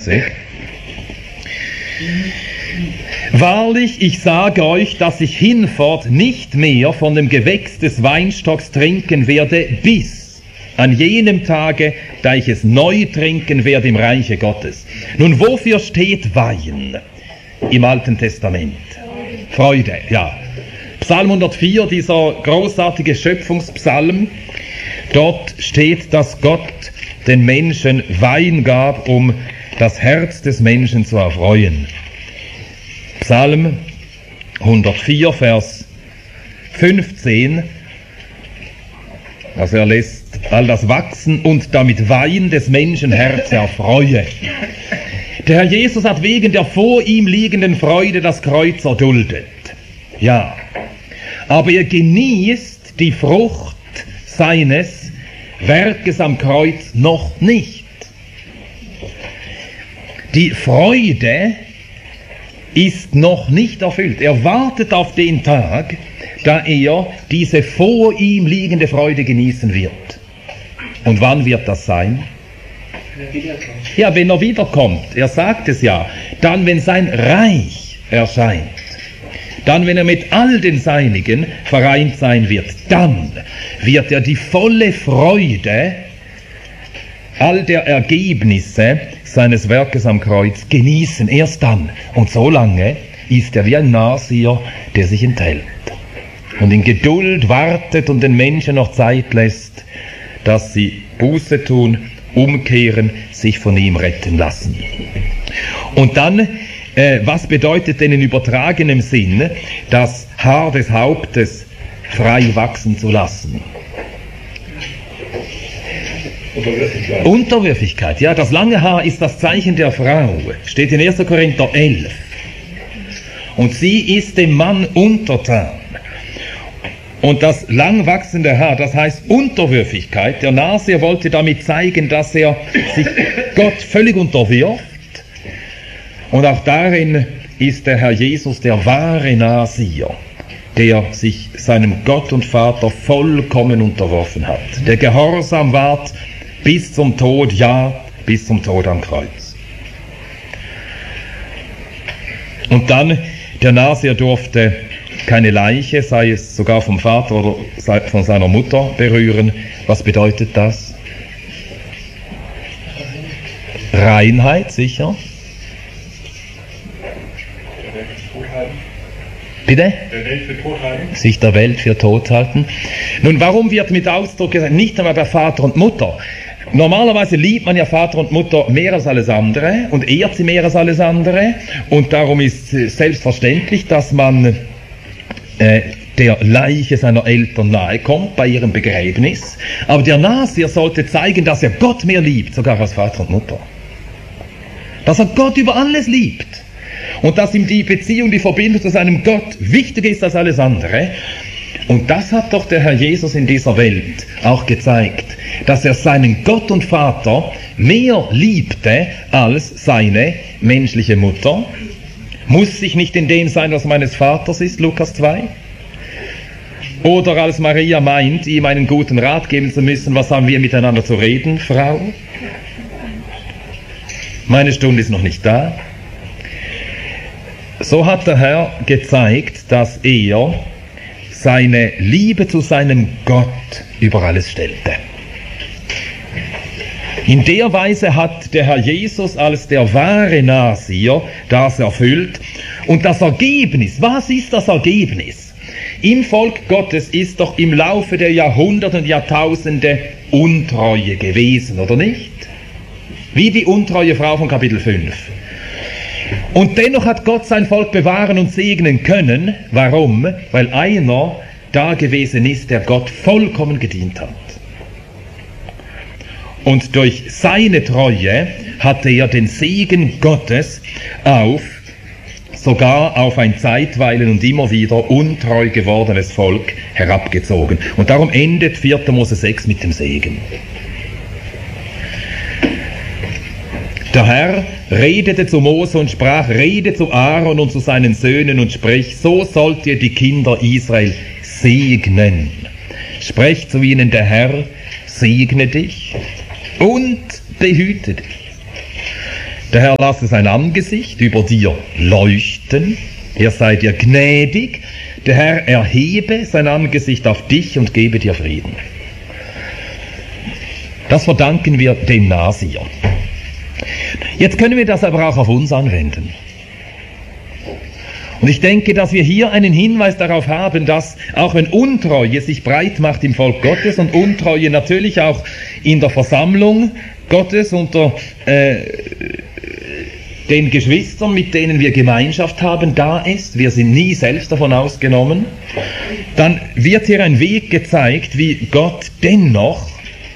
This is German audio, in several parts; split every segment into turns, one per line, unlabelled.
25. Wahrlich, ich sage euch, dass ich hinfort nicht mehr von dem Gewächs des Weinstocks trinken werde, bis an jenem Tage, da ich es neu trinken werde im Reiche Gottes. Nun, wofür steht Wein im Alten Testament? Freude, ja. Psalm 104, dieser großartige Schöpfungspsalm, dort steht, dass Gott den Menschen Wein gab, um das Herz des Menschen zu erfreuen. Psalm 104, Vers 15, also er lässt all das wachsen und damit Wein des Menschen Herz erfreue. Der Herr Jesus hat wegen der vor ihm liegenden Freude das Kreuz erduldet. Ja, aber er genießt die Frucht seines Werkes am Kreuz noch nicht. Die Freude ist noch nicht erfüllt. Er wartet auf den Tag, da er diese vor ihm liegende Freude genießen wird. Und wann wird das sein? Ja, wenn er wiederkommt. Er sagt es ja. Dann, wenn sein Reich erscheint. Dann, wenn er mit all den Seinigen vereint sein wird. Dann wird er die volle Freude all der Ergebnisse seines Werkes am Kreuz genießen. Erst dann. Und so lange ist er wie ein Nasier, der sich enthält. Und in Geduld wartet und den Menschen noch Zeit lässt, dass sie Buße tun, umkehren, sich von ihm retten lassen. Und dann, was bedeutet denn in übertragenem Sinn, das Haar des Hauptes frei wachsen zu lassen? Unterwürfigkeit, ja, das lange Haar ist das Zeichen der Frau, steht in 1. Korinther 11. Und sie ist dem Mann untertan. Und das lang wachsende Haar, das heißt Unterwürfigkeit. Der Nasier wollte damit zeigen, dass er sich Gott völlig unterwirft. Und auch darin ist der Herr Jesus der wahre Nasier, der sich seinem Gott und Vater vollkommen unterworfen hat. Der gehorsam ward bis zum Tod, ja, bis zum Tod am Kreuz. Und dann, der Nasier durfte keine Leiche, sei es sogar vom Vater oder von seiner Mutter, berühren. Was bedeutet das? Reinheit, sicher. Bitte? Der Welt für tot halten. Sich der Welt für tot halten. Nun, warum wird mit Ausdruck gesagt, nicht einmal bei Vater und Mutter? Normalerweise liebt man ja Vater und Mutter mehr als alles andere und ehrt sie mehr als alles andere. Und darum ist selbstverständlich, dass man der Leiche seiner Eltern nahe kommt bei ihrem Begräbnis. Aber der Nasier sollte zeigen, dass er Gott mehr liebt, sogar als Vater und Mutter. Dass er Gott über alles liebt. Und dass ihm die Beziehung, die Verbindung zu seinem Gott wichtiger ist als alles andere. Und das hat doch der Herr Jesus in dieser Welt auch gezeigt, dass er seinen Gott und Vater mehr liebte als seine menschliche Mutter. Muss ich nicht in dem sein, was meines Vaters ist, Lukas 2? Oder als Maria meint, ihm einen guten Rat geben zu müssen, was haben wir miteinander zu reden, Frau? Meine Stunde ist noch nicht da. So hat der Herr gezeigt, dass er seine Liebe zu seinem Gott über alles stellte. In der Weise hat der Herr Jesus als der wahre Nasier das erfüllt. Und das Ergebnis, was ist das Ergebnis? Im Volk Gottes ist doch im Laufe der Jahrhunderte und Jahrtausende Untreue gewesen, oder nicht? Wie die untreue Frau von Kapitel 5. Und dennoch hat Gott sein Volk bewahren und segnen können. Warum? Weil einer da gewesen ist, der Gott vollkommen gedient hat. Und durch seine Treue hatte er den Segen Gottes sogar auf ein zeitweilen und immer wieder untreu gewordenes Volk herabgezogen. Und darum endet 4. Mose 6 mit dem Segen. Der Herr redete zu Mose und sprach, rede zu Aaron und zu seinen Söhnen und sprich, so sollt ihr die Kinder Israel segnen. Sprecht zu ihnen, der Herr segne dich und behüte dich. Der Herr lasse sein Angesicht über dir leuchten, er sei dir gnädig, der Herr erhebe sein Angesicht auf dich und gebe dir Frieden. Das verdanken wir dem Nasier. Jetzt können wir das aber auch auf uns anwenden. Und ich denke, dass wir hier einen Hinweis darauf haben, dass auch wenn Untreue sich breit macht im Volk Gottes und Untreue natürlich auch in der Versammlung Gottes unter den Geschwistern, mit denen wir Gemeinschaft haben, da ist, wir sind nie selbst davon ausgenommen, dann wird hier ein Weg gezeigt, wie Gott dennoch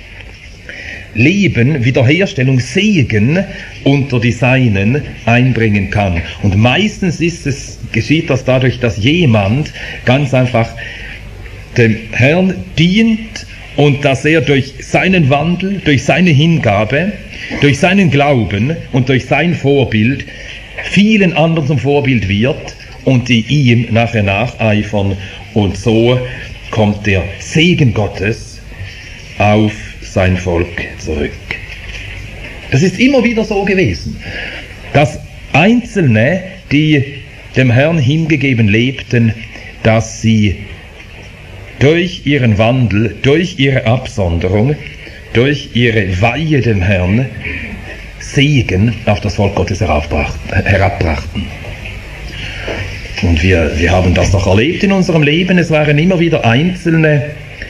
Leben, Wiederherstellung, Segen unter die Seinen einbringen kann. Und meistens geschieht das dadurch, dass jemand ganz einfach dem Herrn dient und dass er durch seinen Wandel, durch seine Hingabe, durch seinen Glauben und durch sein Vorbild vielen anderen zum Vorbild wird und die ihm nachher nacheifern. Und so kommt der Segen Gottes auf sein Volk zurück. Das ist immer wieder so gewesen, dass Einzelne, die dem Herrn hingegeben lebten, dass sie durch ihren Wandel, durch ihre Absonderung, durch ihre Weihe dem Herrn Segen auf das Volk Gottes herabbrachten. Und wir haben das doch erlebt in unserem Leben. Es waren immer wieder einzelne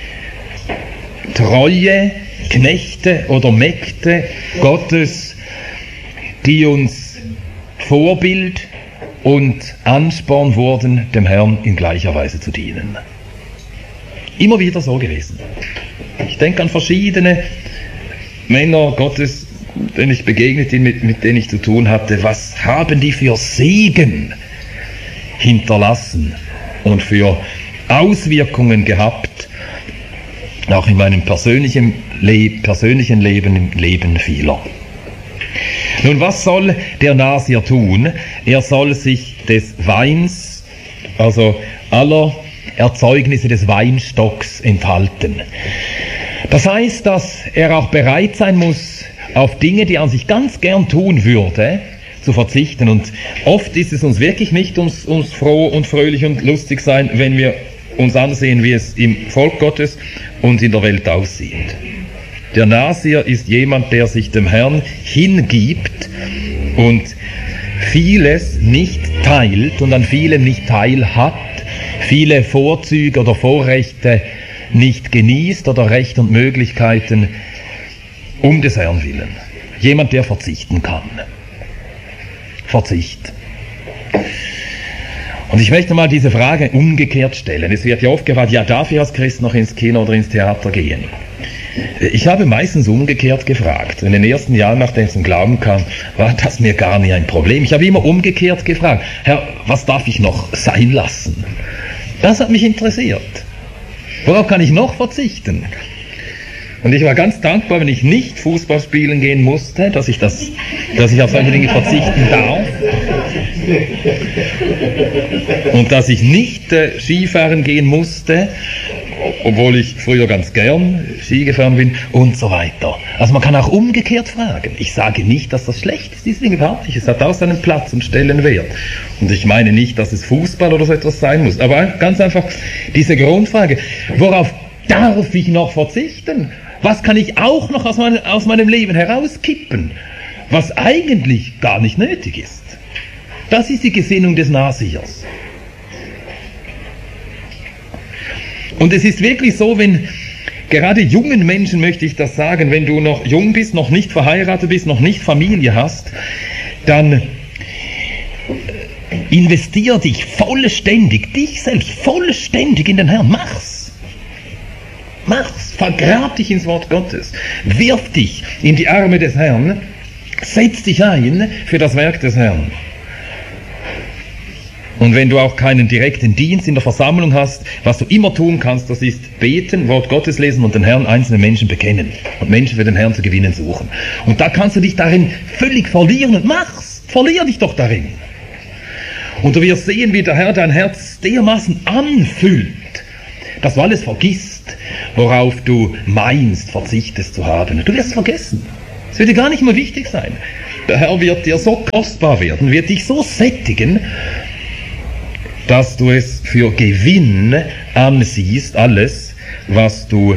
treue Knechte oder Mägde Gottes, die uns Vorbild und Ansporn wurden, dem Herrn in gleicher Weise zu dienen. Immer wieder so gewesen. Ich denke an verschiedene Männer Gottes, denen ich begegnet bin, mit denen ich zu tun hatte. Was haben die für Segen hinterlassen und für Auswirkungen gehabt, auch in meinem persönlichen Leben, im Leben vieler. Nun, was soll der Nasier tun? Er soll sich des Weins, also aller Erzeugnisse des Weinstocks enthalten. Das heißt, dass er auch bereit sein muss, auf Dinge, die er an sich ganz gern tun würde, zu verzichten. Und oft ist es uns wirklich nicht uns froh und fröhlich und lustig sein, wenn wir uns ansehen, wie es im Volk Gottes und in der Welt aussieht. Der Nasier ist jemand, der sich dem Herrn hingibt und vieles nicht teilt und an vielem nicht teilhat, viele Vorzüge oder Vorrechte nicht genießt oder Recht und Möglichkeiten um des Herrn willen. Jemand, der verzichten kann. Verzicht. Und ich möchte mal diese Frage umgekehrt stellen. Es wird ja oft gefragt, ja, darf ich als Christ noch ins Kino oder ins Theater gehen? Ich habe meistens umgekehrt gefragt. In den ersten Jahren, nachdem ich zum Glauben kam, war das mir gar nicht ein Problem. Ich habe immer umgekehrt gefragt, Herr, was darf ich noch sein lassen? Das hat mich interessiert. Worauf kann ich noch verzichten? Und ich war ganz dankbar, wenn ich nicht Fußball spielen gehen musste, dass ich auf solche Dinge verzichten darf. Und dass ich nicht Skifahren gehen musste, obwohl ich früher ganz gern Ski gefahren bin und so weiter. Also man kann auch umgekehrt fragen. Ich sage nicht, dass das schlecht ist, diese Dinge überhaupt nicht. Es hat auch seinen Platz und Stellenwert. Und ich meine nicht, dass es Fußball oder so etwas sein muss. Aber ganz einfach diese Grundfrage, worauf darf ich noch verzichten? Was kann ich auch noch aus meinem Leben herauskippen, was eigentlich gar nicht nötig ist? Das ist die Gesinnung des Nasiers. Und es ist wirklich so, wenn gerade jungen Menschen, möchte ich das sagen, wenn du noch jung bist, noch nicht verheiratet bist, noch nicht Familie hast, dann investier dich vollständig, dich selbst vollständig in den Herrn. Mach's, vergrab dich ins Wort Gottes, wirf dich in die Arme des Herrn, setz dich ein für das Werk des Herrn. Und wenn du auch keinen direkten Dienst in der Versammlung hast, was du immer tun kannst, das ist beten, Wort Gottes lesen und den Herrn einzelnen Menschen bekennen und Menschen für den Herrn zu gewinnen suchen. Und da kannst du dich darin völlig verlieren und verlier dich doch darin. Und du wirst sehen, wie der Herr dein Herz dermaßen anfüllt, dass du alles vergisst, worauf du meinst, verzichtest zu haben. Du wirst es vergessen. Es wird dir gar nicht mehr wichtig sein. Der Herr wird dir so kostbar werden, wird dich so sättigen, dass du es für Gewinn ansiehst, alles, was du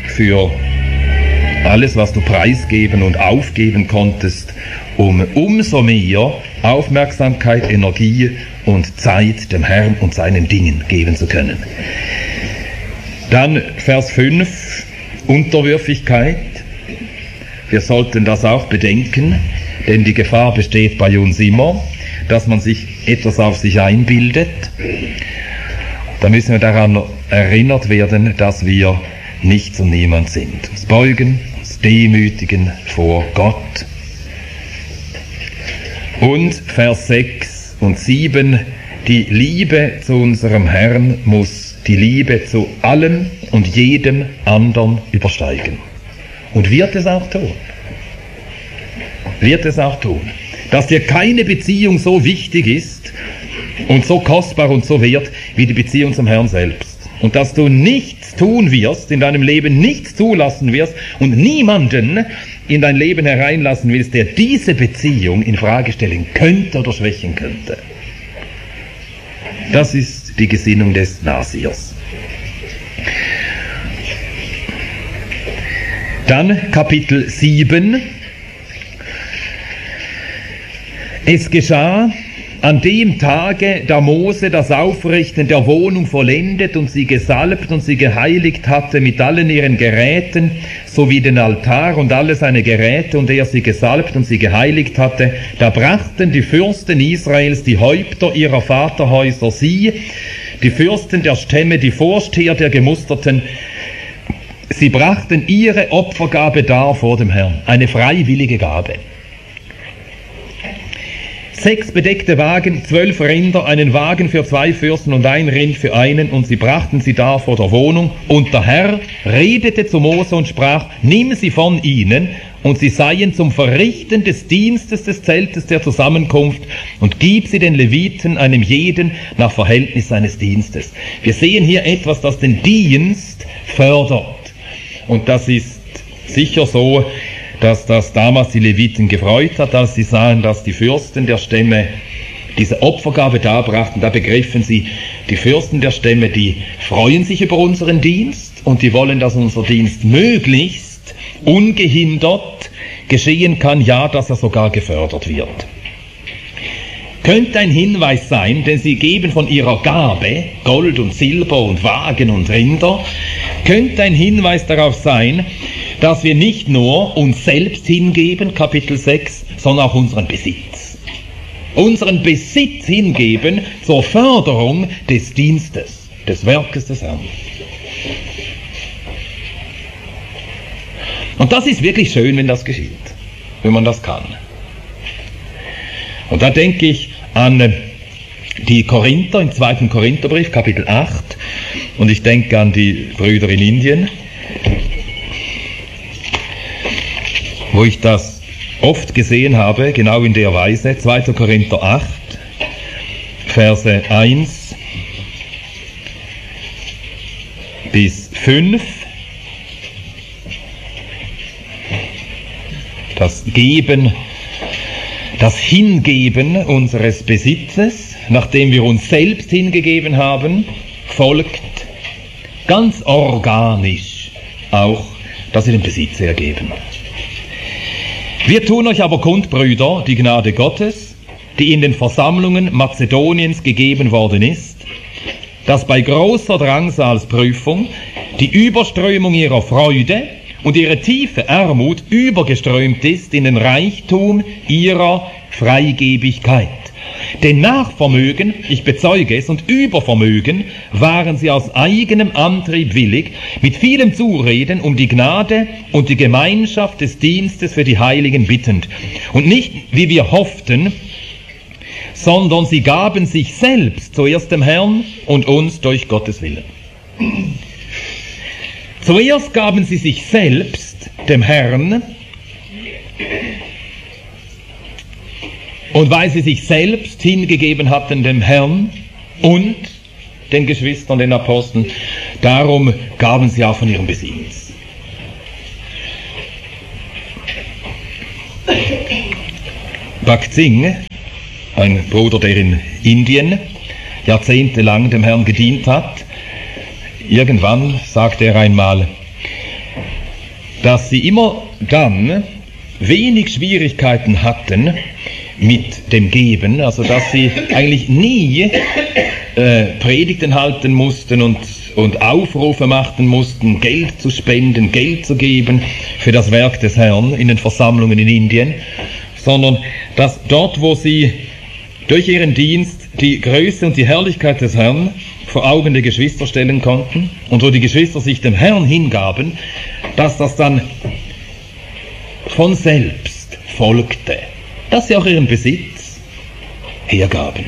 preisgeben und aufgeben konntest, um umso mehr Aufmerksamkeit, Energie und Zeit dem Herrn und seinen Dingen geben zu können. Dann Vers 5, Unterwürfigkeit. Wir sollten das auch bedenken, denn die Gefahr besteht bei uns immer, dass man sich etwas auf sich einbildet. Da müssen wir daran erinnert werden, dass wir nichts und niemand sind. Uns beugen, uns demütigen vor Gott. Und Vers 6 und 7, die Liebe zu unserem Herrn muss die Liebe zu allem und jedem anderen übersteigen. Und wird es auch tun. Wird es auch tun. Dass dir keine Beziehung so wichtig ist und so kostbar und so wert wie die Beziehung zum Herrn selbst. Und dass du nichts tun wirst, in deinem Leben nichts zulassen wirst und niemanden in dein Leben hereinlassen willst, der diese Beziehung in Frage stellen könnte oder schwächen könnte. Das ist die Gesinnung des Nasirs. Dann Kapitel 7. Es geschah an dem Tage, da Mose das Aufrichten der Wohnung vollendet und sie gesalbt und sie geheiligt hatte mit allen ihren Geräten, sowie den Altar und alle seine Geräte, und er sie gesalbt und sie geheiligt hatte, da brachten die Fürsten Israels, die Häupter ihrer Vaterhäuser, sie, die Fürsten der Stämme, die Vorsteher der Gemusterten, sie brachten ihre Opfergabe dar vor dem Herrn, eine freiwillige Gabe. 6 bedeckte Wagen, 12 Rinder, einen Wagen für 2 Fürsten und ein Rind für einen, und sie brachten sie dar vor der Wohnung. Und der Herr redete zu Mose und sprach, nimm sie von ihnen, und sie seien zum Verrichten des Dienstes des Zeltes der Zusammenkunft, und gib sie den Leviten, einem jeden, nach Verhältnis seines Dienstes. Wir sehen hier etwas, das den Dienst fördert. Und das ist sicher so, dass das damals die Leviten gefreut hat, als sie sahen, dass die Fürsten der Stämme diese Opfergabe darbrachten. Da begriffen sie, die Fürsten der Stämme, die freuen sich über unseren Dienst und die wollen, dass unser Dienst möglichst ungehindert geschehen kann, ja, dass er sogar gefördert wird. Könnte ein Hinweis sein, denn sie geben von ihrer Gabe, Gold und Silber und Wagen und Rinder, könnte ein Hinweis darauf sein, dass wir nicht nur uns selbst hingeben, Kapitel 6, sondern auch unseren Besitz. Unseren Besitz hingeben zur Förderung des Dienstes, des Werkes des Herrn. Und das ist wirklich schön, wenn das geschieht, wenn man das kann. Und da denke ich an die Korinther im 2. Korintherbrief, Kapitel 8, und ich denke an die Brüder in Indien, wo ich das oft gesehen habe, genau in der Weise. 2. Korinther 8, Verse 1 bis 5. Das Geben, das Hingeben unseres Besitzes, nachdem wir uns selbst hingegeben haben, folgt ganz organisch auch, dass wir den Besitz ergeben. Wir tun euch aber kund, Brüder, die Gnade Gottes, die in den Versammlungen Mazedoniens gegeben worden ist, dass bei großer Drangsalsprüfung die Überströmung ihrer Freude und ihre tiefe Armut übergeströmt ist in den Reichtum ihrer Freigebigkeit. Denn nach Vermögen, ich bezeuge es, und über Vermögen waren sie aus eigenem Antrieb willig, mit vielem Zureden um die Gnade und die Gemeinschaft des Dienstes für die Heiligen bittend. Und nicht, wie wir hofften, sondern sie gaben sich selbst zuerst dem Herrn und uns durch Gottes Willen. Zuerst gaben sie sich selbst dem Herrn, und weil sie sich selbst hingegeben hatten dem Herrn und den Geschwistern, den Aposteln, darum gaben sie auch von ihrem Besitz. Bhakt Singh, ein Bruder, der in Indien jahrzehntelang dem Herrn gedient hat, irgendwann sagte er einmal, dass sie immer dann wenig Schwierigkeiten hatten mit dem Geben, also dass sie eigentlich nie Predigten halten mussten und Aufrufe machen mussten, Geld zu spenden, Geld zu geben für das Werk des Herrn in den Versammlungen in Indien, sondern dass dort, wo sie durch ihren Dienst die Größe und die Herrlichkeit des Herrn vor Augen der Geschwister stellen konnten und wo die Geschwister sich dem Herrn hingaben, dass das dann von selbst folgte, dass sie auch ihren Besitz hergaben.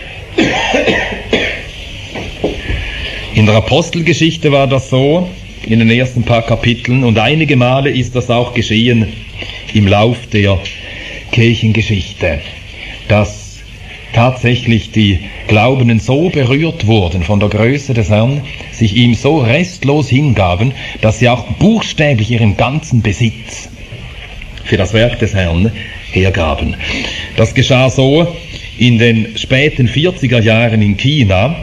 In der Apostelgeschichte war das so, in den ersten paar Kapiteln, und einige Male ist das auch geschehen im Lauf der Kirchengeschichte, dass tatsächlich die Glaubenden so berührt wurden von der Größe des Herrn, sich ihm so restlos hingaben, dass sie auch buchstäblich ihren ganzen Besitz für das Werk des Herrn hergaben. Das geschah so in den späten 40er Jahren in China.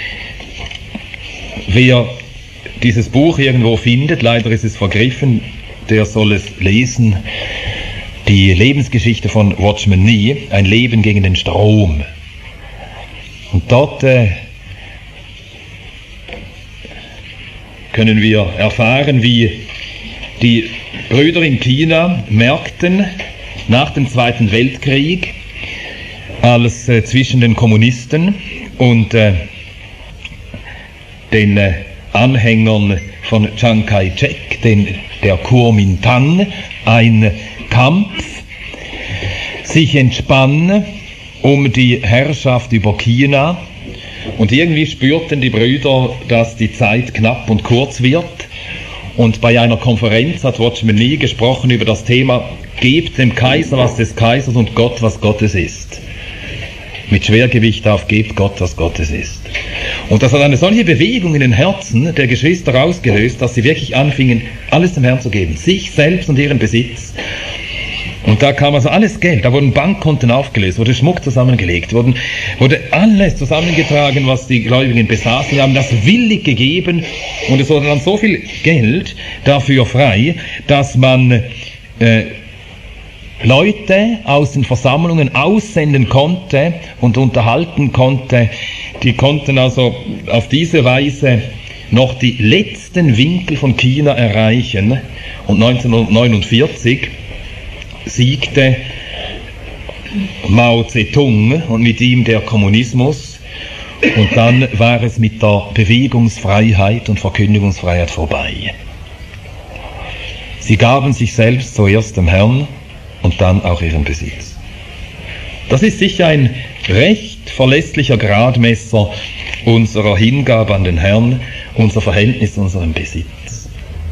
Wer dieses Buch irgendwo findet, leider ist es vergriffen, der soll es lesen, die Lebensgeschichte von Watchman Nee, ein Leben gegen den Strom. Und dort können wir erfahren, wie die Brüder in China merkten, nach dem Zweiten Weltkrieg, als zwischen den Kommunisten und den Anhängern von Chiang Kai-shek, der Kuomintang, ein Kampf sich entspann um die Herrschaft über China, und irgendwie spürten die Brüder, dass die Zeit knapp und kurz wird, und bei einer Konferenz hat Watchman Nee gesprochen über das Thema: Gebt dem Kaiser, was des Kaisers, und Gott, was Gottes ist. Mit Schwergewicht auf: Gebt Gott, was Gottes ist. Und das hat eine solche Bewegung in den Herzen der Geschwister ausgelöst, dass sie wirklich anfingen, alles dem Herrn zu geben, sich selbst und ihren Besitz. Und da kam also alles Geld, da wurden Bankkonten aufgelöst, wurde Schmuck zusammengelegt, wurde alles zusammengetragen, was die Gläubigen besaßen, sie haben das willig gegeben, und es wurde dann so viel Geld dafür frei, dass man Leute aus den Versammlungen aussenden konnte und unterhalten konnte. Die konnten also auf diese Weise noch die letzten Winkel von China erreichen, und 1949 siegte Mao Zedong und mit ihm der Kommunismus, und dann war es mit der Bewegungsfreiheit und Verkündigungsfreiheit vorbei. Sie gaben sich selbst zuerst dem Herrn und dann auch ihren Besitz. Das ist sicher ein recht verlässlicher Gradmesser unserer Hingabe an den Herrn, unser Verhältnis, unserem Besitz.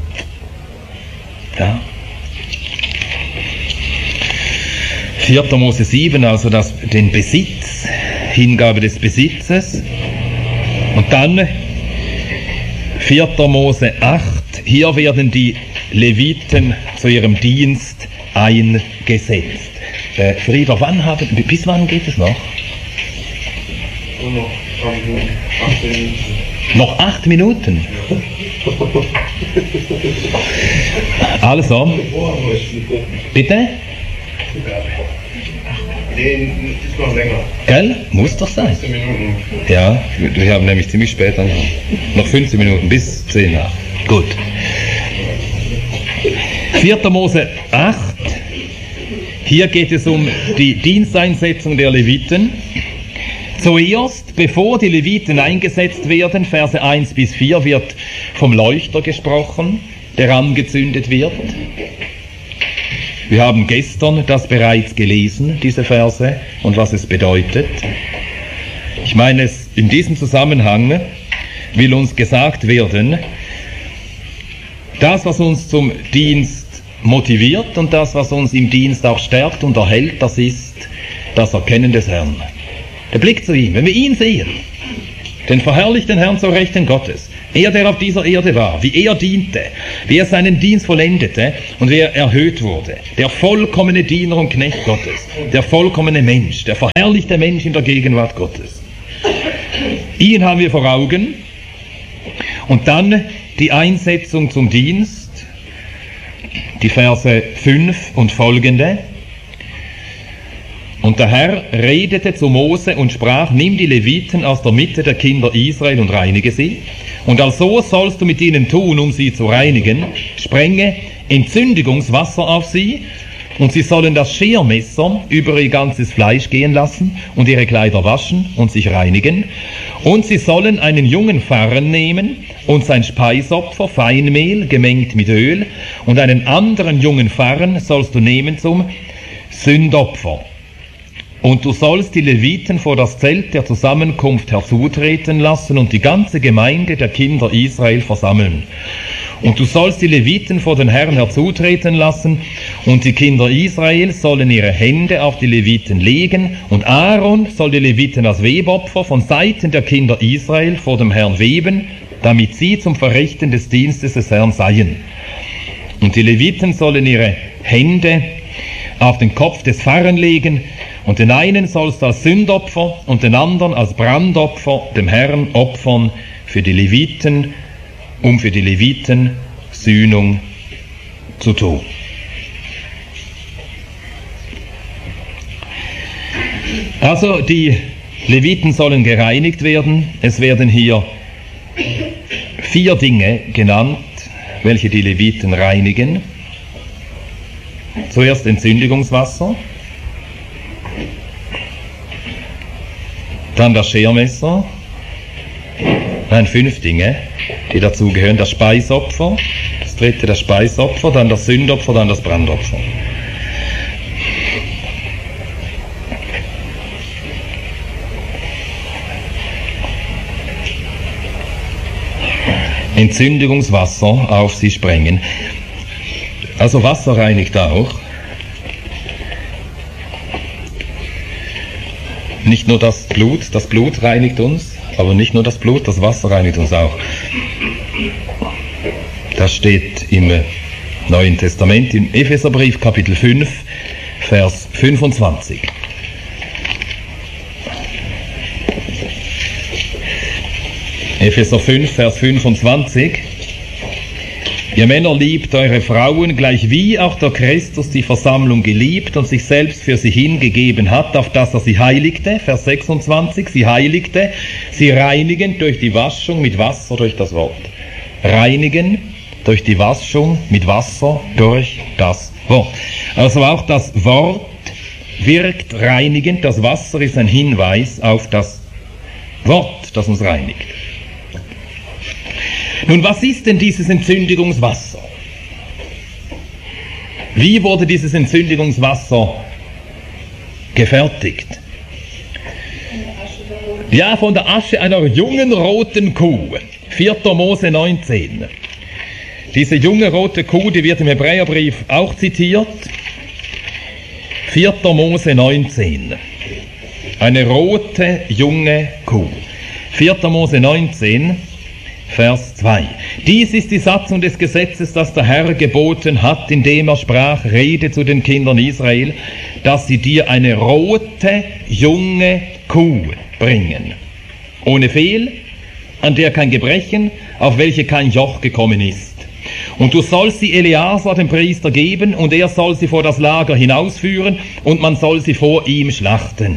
Ja. 4. Mose 7, also den Besitz, Hingabe des Besitzes. Und dann 4. Mose 8, hier werden die Leviten zu ihrem Dienst eingesetzt. Frieder, bis wann geht es noch? Noch 8 Minuten. Also, bitte?
Den ist noch länger.
Gell? Muss doch sein.
15 Minuten.
Ja, wir haben nämlich ziemlich spät angefangen. Noch 15 Minuten, bis 10 nach. Gut. 4. Mose 8. Hier geht es um die Diensteinsetzung der Leviten. Zuerst, bevor die Leviten eingesetzt werden, Verse 1 bis 4, wird vom Leuchter gesprochen, der angezündet wird. Wir haben gestern das bereits gelesen, diese Verse, und was es bedeutet. Ich meine, in diesem Zusammenhang will uns gesagt werden, das, was uns zum Dienst motiviert und das, was uns im Dienst auch stärkt und erhält, das ist das Erkennen des Herrn. Der Blick zu ihm, wenn wir ihn sehen, den verherrlichten Herrn zur Rechten Gottes, Er, der auf dieser Erde war, wie er diente, wie er seinen Dienst vollendete und wie er erhöht wurde. Der vollkommene Diener und Knecht Gottes, der vollkommene Mensch, der verherrlichte Mensch in der Gegenwart Gottes. Ihn haben wir vor Augen. Und dann die Einsetzung zum Dienst, die Verse 5 und folgende. Und der Herr redete zu Mose und sprach, nimm die Leviten aus der Mitte der Kinder Israel und reinige sie. Und also sollst du mit ihnen tun, um sie zu reinigen. Sprenge Entzündigungswasser auf sie, und sie sollen das Schermesser über ihr ganzes Fleisch gehen lassen und ihre Kleider waschen und sich reinigen. Und sie sollen einen jungen Farren nehmen und sein Speisopfer, Feinmehl, gemengt mit Öl, und einen anderen jungen Farren sollst du nehmen zum Sündopfer. Und du sollst die Leviten vor das Zelt der Zusammenkunft herzutreten lassen und die ganze Gemeinde der Kinder Israel versammeln. Und du sollst die Leviten vor den Herrn herzutreten lassen, und die Kinder Israel sollen ihre Hände auf die Leviten legen, und Aaron soll die Leviten als Webopfer von Seiten der Kinder Israel vor dem Herrn weben, damit sie zum Verrichten des Dienstes des Herrn seien. Und die Leviten sollen ihre Hände auf den Kopf des Pfarrers legen, und den einen sollst du als Sündopfer und den anderen als Brandopfer dem Herrn opfern für die Leviten, um für die Leviten Sühnung zu tun. Also die Leviten sollen gereinigt werden. Es werden hier 4 Dinge genannt, welche die Leviten reinigen. Zuerst Entzündigungswasser, dann das Schermesser, nein, 5 Dinge, die dazugehören. Das Speisopfer, das 3. das Speisopfer, dann das Sündopfer, dann das Brandopfer. Entzündigungswasser auf sie sprengen. Also Wasser reinigt auch. Nicht nur das Blut reinigt uns, aber nicht nur das Blut, das Wasser reinigt uns auch. Das steht im Neuen Testament, im Epheserbrief Kapitel 5, Vers 25. Epheser 5, Vers 25. Ihr Männer liebt eure Frauen, gleich wie auch der Christus die Versammlung geliebt und sich selbst für sie hingegeben hat, auf dass er sie heiligte, Vers 26, sie heiligte, sie reinigen durch die Waschung mit Wasser durch das Wort. Reinigen durch die Waschung mit Wasser durch das Wort. Also auch das Wort wirkt reinigend, das Wasser ist ein Hinweis auf das Wort, das uns reinigt. Nun, was ist denn dieses Entzündigungswasser? Wie wurde dieses Entzündigungswasser gefertigt? Ja, von der Asche einer jungen roten Kuh. 4. Mose 19. Diese junge rote Kuh, die wird im Hebräerbrief auch zitiert. 4. Mose 19. Eine rote junge Kuh. 4. Mose 19. Vers 2. Dies ist die Satzung des Gesetzes, das der Herr geboten hat, indem er sprach, rede zu den Kindern Israel, dass sie dir eine rote, junge Kuh bringen. Ohne Fehl, an der kein Gebrechen, auf welche kein Joch gekommen ist. Und du sollst sie Eleazar, dem Priester, geben, und er soll sie vor das Lager hinausführen, und man soll sie vor ihm schlachten.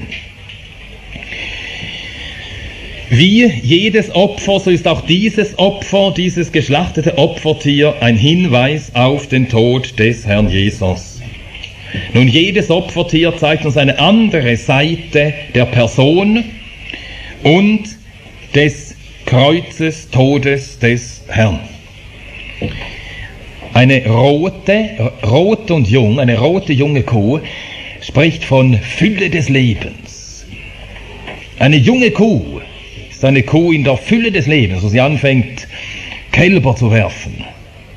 Wie jedes Opfer, so ist auch dieses Opfer, dieses geschlachtete Opfertier ein Hinweis auf den Tod des Herrn Jesus. Nun, jedes Opfertier zeigt uns eine andere Seite der Person und des Kreuzes, Todes des Herrn. Eine rot und jung, eine rote junge Kuh spricht von Fülle des Lebens. Eine junge Kuh ist eine Kuh in der Fülle des Lebens, wo sie anfängt, Kälber zu werfen.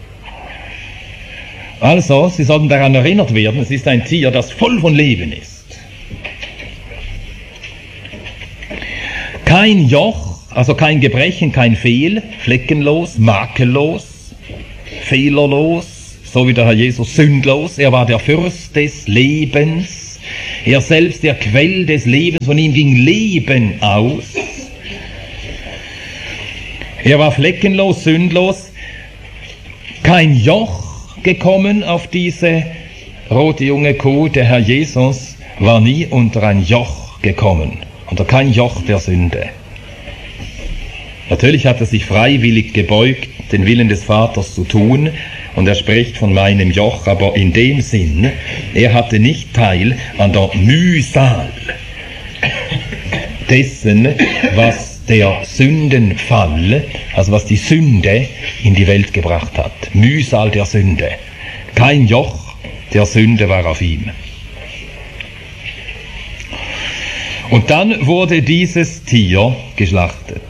Also, Sie sollten daran erinnert werden, es ist ein Tier, das voll von Leben ist. Kein Joch, also kein Gebrechen, kein Fehl, fleckenlos, makellos, fehlerlos, so wie der Herr Jesus sündlos. Er war der Fürst des Lebens, er selbst der Quell des Lebens, von ihm ging Leben aus. Er war fleckenlos, sündlos, kein Joch gekommen auf diese rote junge Kuh. Der Herr Jesus war nie unter ein Joch gekommen, unter kein Joch der Sünde. Natürlich hat er sich freiwillig gebeugt, den Willen des Vaters zu tun, und er spricht von meinem Joch, aber in dem Sinn, er hatte nicht teil an der Mühsal dessen, was der Sündenfall, also was die Sünde in die Welt gebracht hat. Mühsal der Sünde. Kein Joch der Sünde war auf ihm. Und dann wurde dieses Tier geschlachtet.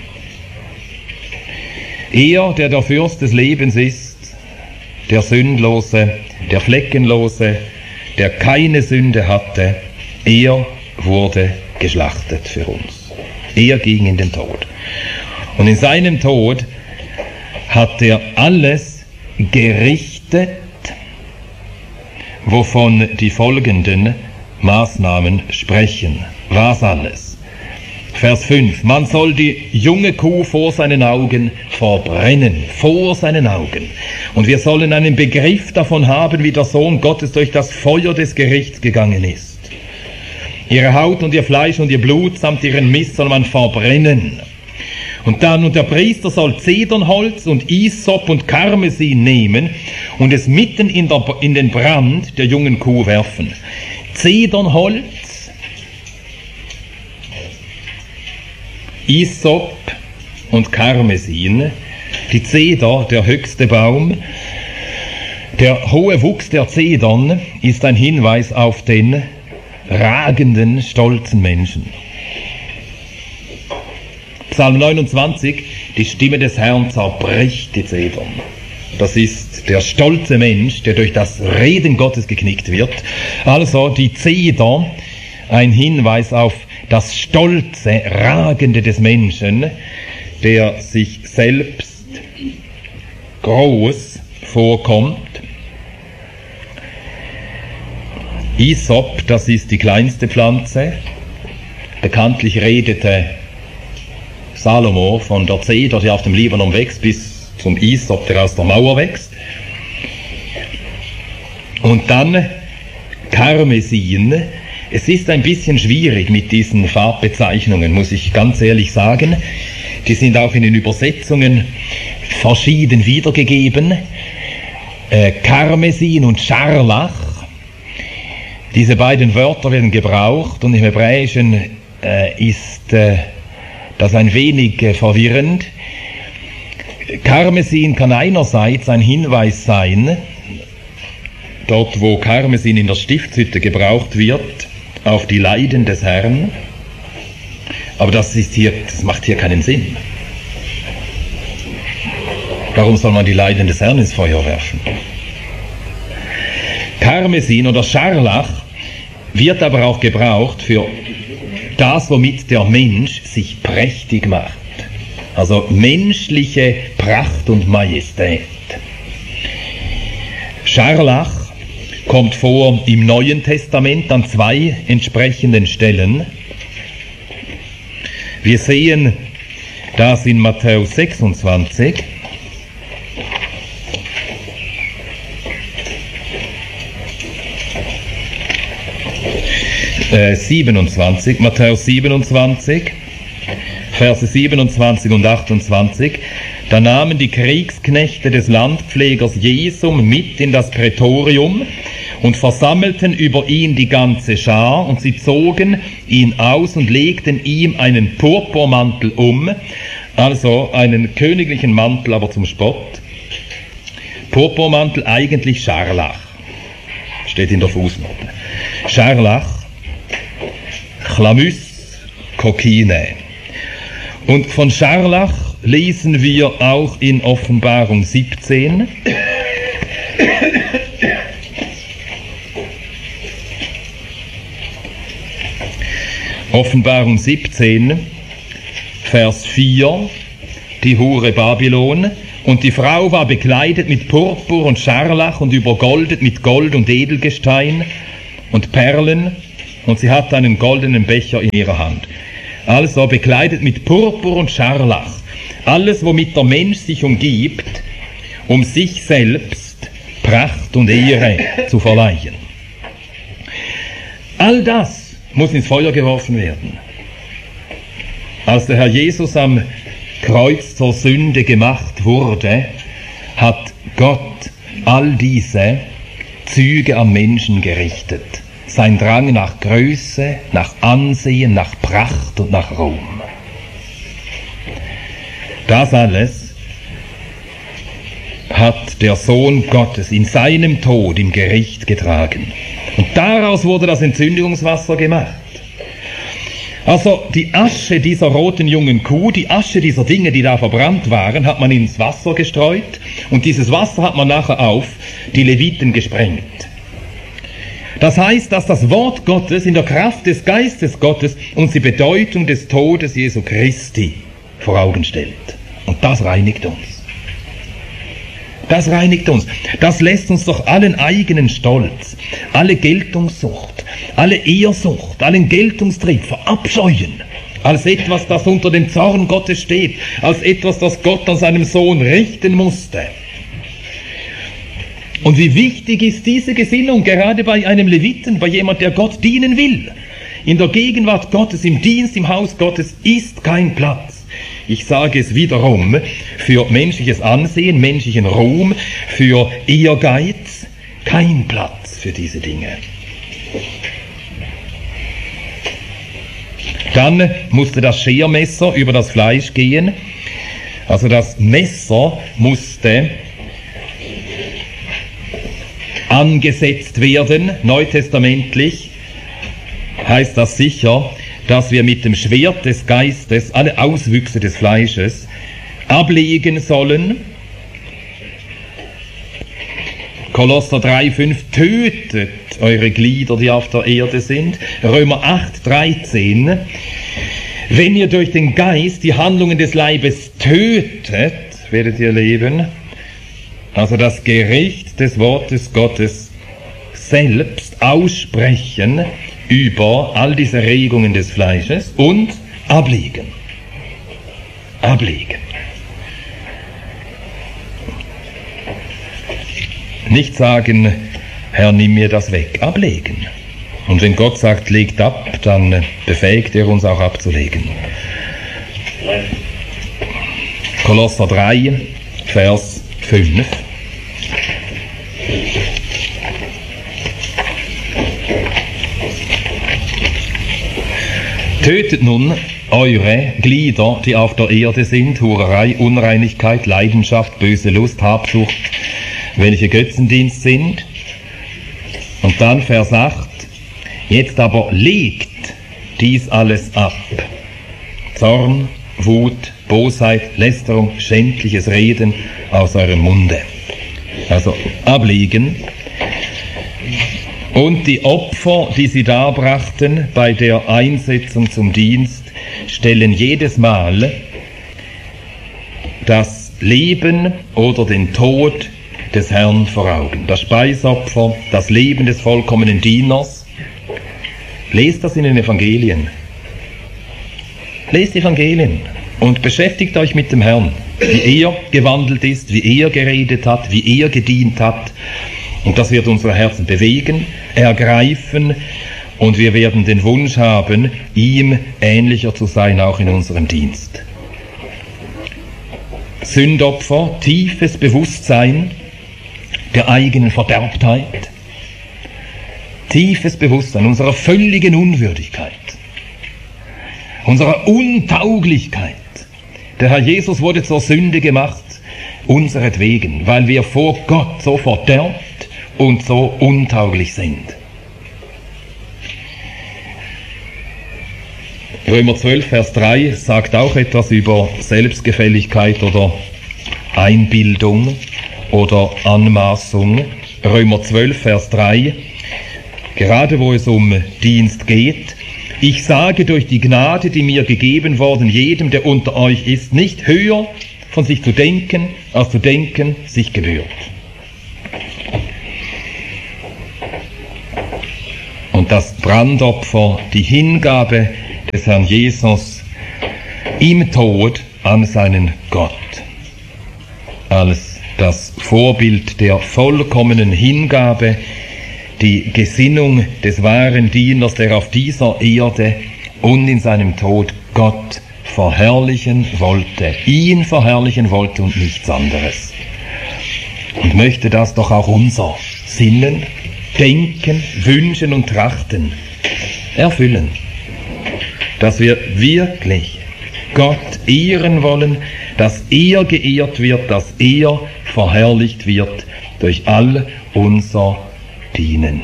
Er, der der Fürst des Lebens ist, der Sündlose, der Fleckenlose, der keine Sünde hatte, er wurde geschlachtet für uns. Er ging in den Tod. Und in seinem Tod hat er alles gerichtet, wovon die folgenden Maßnahmen sprechen. Was alles? Vers 5. Man soll die junge Kuh vor seinen Augen verbrennen. Vor seinen Augen. Und wir sollen einen Begriff davon haben, wie der Sohn Gottes durch das Feuer des Gerichts gegangen ist. Ihre Haut und ihr Fleisch und ihr Blut samt ihren Mist soll man verbrennen. Und der Priester soll Zedernholz und Isop und Karmesin nehmen und es mitten in den Brand der jungen Kuh werfen. Zedernholz, Isop und Karmesin, die Zeder, der höchste Baum. Der hohe Wuchs der Zedern ist ein Hinweis auf den ragenden, stolzen Menschen. Psalm 29, die Stimme des Herrn zerbricht die Zedern. Das ist der stolze Mensch, der durch das Reden Gottes geknickt wird. Also die Zeder, ein Hinweis auf das stolze, ragende des Menschen, der sich selbst groß vorkommt. Isop, das ist die kleinste Pflanze. Bekanntlich redete Salomo von der Zeder, die auf dem Libanon wächst, bis zum Isop, der aus der Mauer wächst. Und dann Karmesin. Es ist ein bisschen schwierig mit diesen Farbbezeichnungen, muss ich ganz ehrlich sagen. Die sind auch in den Übersetzungen verschieden wiedergegeben. Karmesin und Scharlach. Diese beiden Wörter werden gebraucht und im Hebräischen ist das ein wenig verwirrend. Karmesin kann einerseits ein Hinweis sein, dort wo Karmesin in der Stiftshütte gebraucht wird, auf die Leiden des Herrn, aber das macht hier keinen Sinn. Warum soll man die Leiden des Herrn ins Feuer werfen? Karmesin oder Scharlach wird aber auch gebraucht für das, womit der Mensch sich prächtig macht. Also menschliche Pracht und Majestät. Scharlach kommt vor im Neuen Testament an 2 entsprechenden Stellen. Wir sehen das in Matthäus 26. Matthäus 27, Verse 27 und 28. Da nahmen die Kriegsknechte des Landpflegers Jesum mit in das Prätorium und versammelten über ihn die ganze Schar, und sie zogen ihn aus und legten ihm einen Purpurmantel um, also einen königlichen Mantel, aber zum Spott. Purpurmantel, eigentlich Scharlach, steht in der Fußnote. Scharlach, Chlamys, Kokine. Und von Scharlach lesen wir auch in Offenbarung 17. Offenbarung 17, Vers 4, die Hure Babylon. Und die Frau war bekleidet mit Purpur und Scharlach und übergoldet mit Gold und Edelgestein und Perlen, und sie hatte einen goldenen Becher in ihrer Hand. Also bekleidet mit Purpur und Scharlach. Alles, womit der Mensch sich umgibt, um sich selbst Pracht und Ehre zu verleihen. All das muss ins Feuer geworfen werden. Als der Herr Jesus am Kreuz zur Sünde gemacht wurde, hat Gott all diese Züge am Menschen gerichtet. Sein Drang nach Größe, nach Ansehen, nach Pracht und nach Ruhm. Das alles hat der Sohn Gottes in seinem Tod im Gericht getragen. Und daraus wurde das Entzündungswasser gemacht. Also die Asche dieser roten jungen Kuh, die Asche dieser Dinge, die da verbrannt waren, hat man ins Wasser gestreut, und dieses Wasser hat man nachher auf die Leviten gesprengt. Das heißt, dass das Wort Gottes in der Kraft des Geistes Gottes uns die Bedeutung des Todes Jesu Christi vor Augen stellt. Und das reinigt uns. Das reinigt uns. Das lässt uns doch allen eigenen Stolz, alle Geltungssucht, alle Ehrsucht, allen Geltungstrieb verabscheuen, als etwas, das unter dem Zorn Gottes steht, als etwas, das Gott an seinem Sohn richten musste. Und wie wichtig ist diese Gesinnung gerade bei einem Leviten, bei jemand, der Gott dienen will. In der Gegenwart Gottes, im Dienst, im Haus Gottes ist kein Platz. Ich sage es wiederum, für menschliches Ansehen, menschlichen Ruhm, für Ehrgeiz, kein Platz für diese Dinge. Dann musste das Schermesser über das Fleisch gehen. Also das Messer musste angesetzt werden, neutestamentlich heißt das sicher, dass wir mit dem Schwert des Geistes alle Auswüchse des Fleisches ablegen sollen. Kolosser 3,5, tötet eure Glieder, die auf der Erde sind. Römer 8,13, wenn ihr durch den Geist die Handlungen des Leibes tötet, werdet ihr leben. Also das Gericht des Wortes Gottes selbst aussprechen über all diese Regungen des Fleisches und ablegen. Ablegen. Nicht sagen, Herr, nimm mir das weg. Ablegen. Und wenn Gott sagt, legt ab, dann befähigt er uns auch abzulegen. Kolosser 3, Vers 5. Tötet nun eure Glieder, die auf der Erde sind, Hurerei, Unreinigkeit, Leidenschaft, böse Lust, Habsucht, welche Götzendienst sind. Und dann Vers 8, jetzt aber legt dies alles ab. Zorn, Wut, Bosheit, Lästerung, schändliches Reden aus eurem Munde. Also ablegen. Und die Opfer, die sie darbrachten bei der Einsetzung zum Dienst, stellen jedes Mal das Leben oder den Tod des Herrn vor Augen. Das Speisopfer, das Leben des vollkommenen Dieners. Lest das in den Evangelien. Lest die Evangelien und beschäftigt euch mit dem Herrn, wie er gewandelt ist, wie er geredet hat, wie er gedient hat. Und das wird unsere Herzen bewegen, ergreifen, und wir werden den Wunsch haben, ihm ähnlicher zu sein, auch in unserem Dienst. Sündopfer, tiefes Bewusstsein der eigenen Verderbtheit, tiefes Bewusstsein unserer völligen Unwürdigkeit, unserer Untauglichkeit. Der Herr Jesus wurde zur Sünde gemacht, unseretwegen, weil wir vor Gott so verderbt und so untauglich sind. Römer 12, Vers 3 sagt auch etwas über Selbstgefälligkeit oder Einbildung oder Anmaßung. Römer 12, Vers 3, gerade wo es um Dienst geht, Ich sage durch die Gnade, die mir gegeben worden, jedem, der unter euch ist, nicht höher von sich zu denken, als zu denken sich gebührt. Und das Brandopfer, die Hingabe des Herrn Jesus im Tod an seinen Gott, als das Vorbild der vollkommenen Hingabe, die Gesinnung des wahren Dieners, der auf dieser Erde und in seinem Tod Gott verherrlichen wollte, ihn verherrlichen wollte und nichts anderes. Und möchte das doch auch unser Sinnen, Denken, Wünschen und Trachten erfüllen, dass wir wirklich Gott ehren wollen, dass er geehrt wird, dass er verherrlicht wird durch all unser Dienen.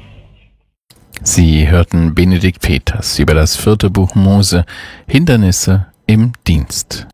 Sie hörten Benedikt Peters über das 4. Buch Mose, Hindernisse im Dienst.